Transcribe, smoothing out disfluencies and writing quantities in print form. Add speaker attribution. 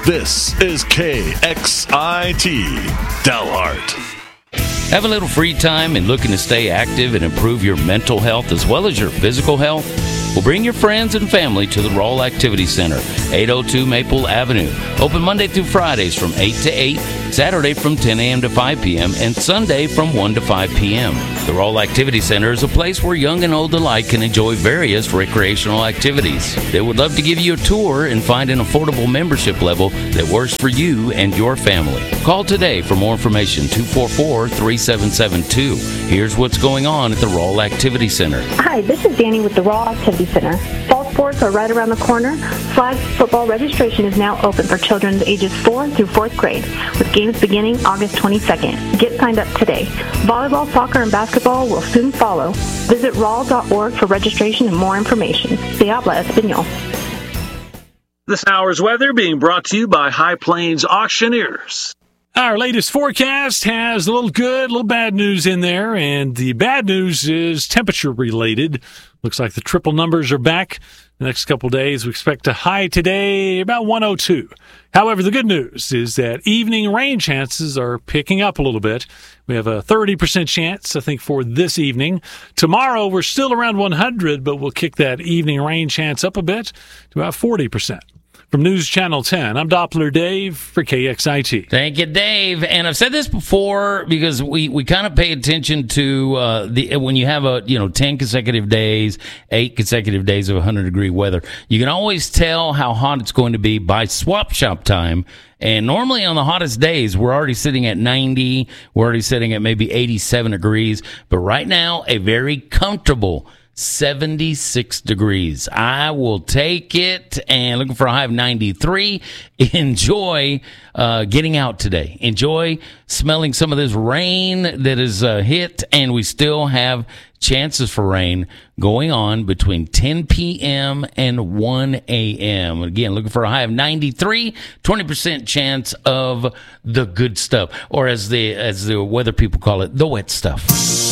Speaker 1: This is KXIT Delhart.
Speaker 2: Have a little free time and looking to stay active and improve your mental health as well as your physical health? Well, bring your friends and family to the Roll Activity Center, 802 Maple Avenue. Open Monday through Fridays from 8 to 8, Saturday from 10 a.m. to 5 p.m., and Sunday from 1 to 5 p.m. The Roll Activity Center is a place where young and old alike can enjoy various recreational activities. They would love to give you a tour and find an affordable membership level that works for you and your family. Call today for more information, 244-3772. Here's what's going on at the Roll Activity Center.
Speaker 3: Hi, this is Danny with the Raw Activity Center. Fall sports are right around the corner. Flag football registration is now open for children ages 4 through 4th grade, with games beginning August 22nd. Get signed up today. Volleyball, soccer, and basketball will soon follow. Visit raw.org for registration and more information. Se habla español.
Speaker 4: This hour's weather being brought to you by High Plains Auctioneers.
Speaker 5: Our latest forecast has a little good, a little bad news in there, and the bad news is temperature related. Looks like the triple numbers are back. The next couple of days, we expect a high today about 102. However, the good news is that evening rain chances are picking up a little bit. We have a 30% chance, I think, for this evening. Tomorrow, we're still around 100, but we'll kick that evening rain chance up a bit to about 40%. From News Channel 10, I'm Doppler Dave for KXIT.
Speaker 2: Thank you, Dave. And I've said this before because we kind of pay attention to when you have 10 consecutive days, 8 consecutive days of 100-degree weather, you can always tell how hot it's going to be by swap shop time. And normally on the hottest days, we're already sitting at 90. We're already sitting at maybe 87 degrees. But right now, a very comfortable 76 degrees. I will take it, and looking for a high of 93. Enjoy getting out today. Enjoy smelling some of this rain that is hit, and we still have chances for rain going on between 10 p.m. and 1 a.m. Again, looking for a high of 93, 20% chance of the good stuff, or as the weather people call it, the wet stuff.